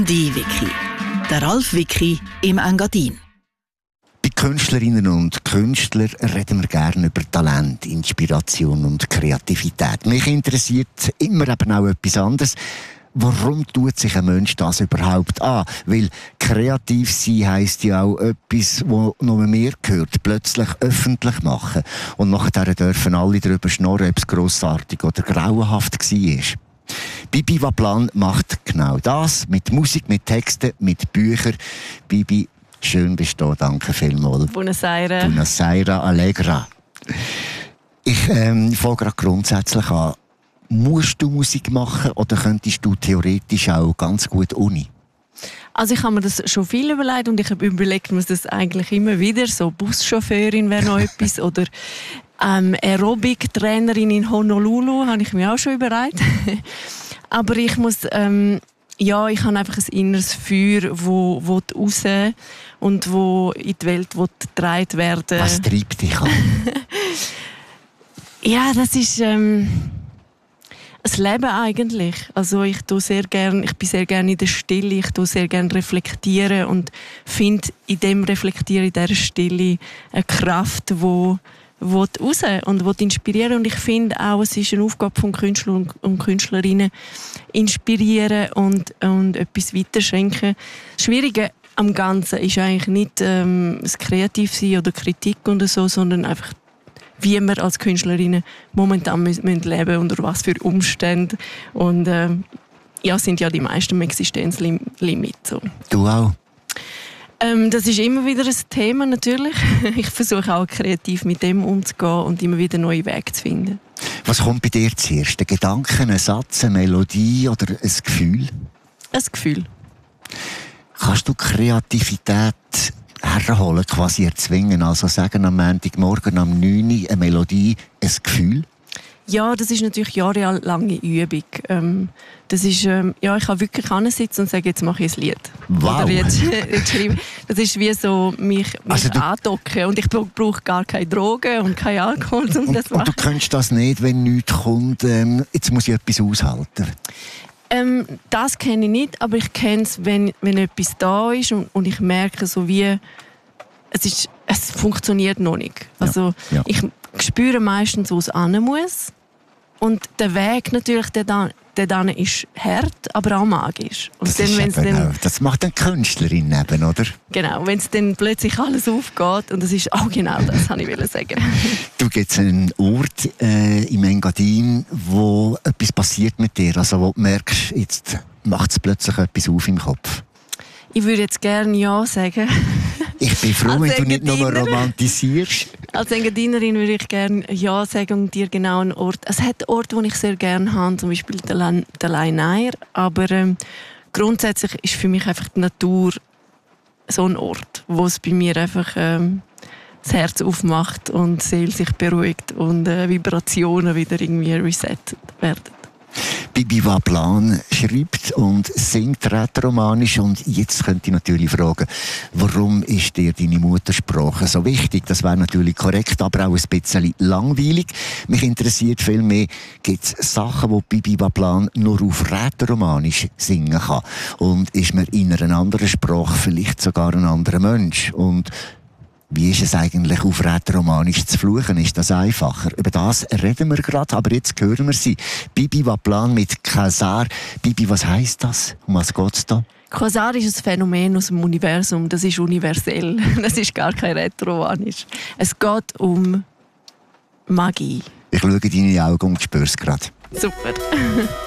D-Wiki. Der Ralf Wiki im Engadin. Bei Künstlerinnen und Künstlern reden wir gerne über Talent, Inspiration und Kreativität. Mich interessiert immer eben auch etwas anderes. Warum tut sich ein Mensch das überhaupt an? Weil kreativ sein heisst ja auch etwas, das nur mir gehört, plötzlich öffentlich machen. Und nachher dürfen alle darüber schnurren, ob es grossartig oder grauenhaft war. Bibi Waplan macht genau das. Mit Musik, mit Texten, mit Büchern. Bibi, schön bist du da. Danke vielmals. Buonasera. Buonasera, Allegra. Ich fange gerade grundsätzlich an. Musst du Musik machen oder könntest du theoretisch auch ganz gut Uni? Also ich habe mir das schon viel überlegt und ich habe überlegt, muss das eigentlich immer wieder, so Buschauffeurin wäre noch etwas oder Aerobic-Trainerin in Honolulu, habe ich mir auch schon überlegt. Aber ich muss, ich habe einfach ein inneres Feuer, wo raus und wo in die Welt getragen werden. Was treibt dich an? Ja, das ist das Leben eigentlich. Also ich bin sehr gerne in der Stille, ich tue sehr gerne reflektieren und finde in dem Reflektieren, in dieser Stille eine Kraft, die raus und inspirieren. Und ich finde auch, es ist eine Aufgabe von Künstlern und Künstlerinnen, inspirieren und etwas weiterschenken. Das Schwierige am Ganzen ist eigentlich nicht das Kreativsein oder Kritik oder so, sondern einfach, wie wir als Künstlerinnen momentan müssen leben, unter was für Umständen. Und sind ja die meisten Existenzlimit. So. Du auch? Das ist immer wieder ein Thema, natürlich. Ich versuche auch kreativ mit dem umzugehen und immer wieder neue Wege zu finden. Was kommt bei dir zuerst? Ein Gedanke, ein Satz, eine Melodie oder ein Gefühl? Ein Gefühl. Kannst du Kreativität herholen, quasi erzwingen? Also sagen am Montagmorgen um 9 Uhr eine Melodie, ein Gefühl? Ja, das ist natürlich jahrelange Übung. Das ist, ich kann wirklich hinsitzen und sagen, jetzt mache ich ein Lied. Wow. Oder jetzt schreiben. Das ist wie so, mich andocken. Und ich brauche gar keine Drogen und keinen Alkohol, um das zu machen. Und du kennst das nicht, wenn nichts kommt, jetzt muss ich etwas aushalten? Das kenne ich nicht, aber ich kenne es, wenn etwas da ist und ich merke so wie, es funktioniert noch nicht. Also ja. Ich spüre meistens, wo es hin muss. Und der Weg natürlich, der dann ist hart, aber auch magisch. Und das macht eine Künstlerin eben, oder? Genau, wenn es dann plötzlich alles aufgeht und das ist auch genau das, wollte ich sagen. Du gibst einen Ort im Engadin, wo etwas passiert mit dir, also wo du merkst, jetzt macht es plötzlich etwas auf im Kopf. Ich würde jetzt gerne Ja sagen. Ich bin froh, wenn du nicht nur romantisierst. Als Engadinerin würde ich gerne Ja sagen und dir genau einen Ort. Es hat Orte, die ich sehr gerne habe, zum Beispiel der Leinair. Aber grundsätzlich ist für mich einfach die Natur so ein Ort, wo es bei mir einfach das Herz aufmacht und die Seele sich beruhigt und Vibrationen wieder irgendwie resettet werden. Bibi Waplan schreibt und singt rätoromanisch und jetzt könnte ich natürlich fragen, warum ist dir deine Muttersprache so wichtig? Das wäre natürlich korrekt, aber auch ein bisschen langweilig. Mich interessiert viel mehr, gibt es Sachen, die Bibi Waplan nur auf rätoromanisch singen kann? Und ist man in einer anderen Sprache vielleicht sogar ein anderer Mensch? Und wie ist es eigentlich, auf rätoromanisch zu fluchen? Ist das einfacher? Über das reden wir gerade, aber jetzt hören wir sie. Bibi Waplan mit Quasar. Bibi, was heisst das? Um was geht es da? Quasar ist ein Phänomen aus dem Universum. Das ist universell. Das ist gar kein rätoromanisch. Es geht um Magie. Ich schaue in deine Augen und spüre es gerade. Super.